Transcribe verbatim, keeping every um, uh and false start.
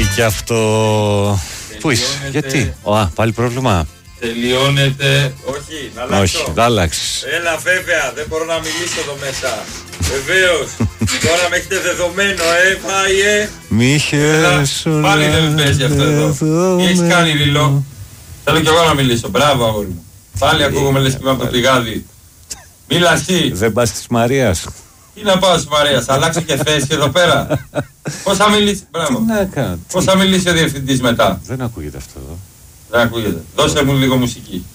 και αυτό. Πού είσαι, γιατί, α, πάλι πρόβλημα. Τελειώνεται. Όχι, να αλλάξω. Όχι, θα αλλάξεις. Έλα, βέβαια, δεν μπορώ να μιλήσω εδώ μέσα. Βεβαίως. Τώρα με έχετε δεδομένο, ε, πάει, ε. Μη είχες. Πάλι δεν παίζει αυτό εδώ. Τι έχεις κάνει, Ριλό? Θέλω κι εγώ να μιλήσω. Μπράβο, αγόρι μου. Πάλι ακούγομαι λες και είμαι από το πηγάδι. Μίλα εσύ. Δεν πας της Μαρίας. Τι να πάω στη Μαρία, θα αλλάξω και θέση εδώ πέρα. Πώς θα μιλήσει, μπράβο. Τι να κάνω. Πώς θα μιλήσει ο διευθυντής μετά. Δεν ακούγεται αυτό εδώ. Δεν ακούγεται. Δώσε μου λίγο μουσική.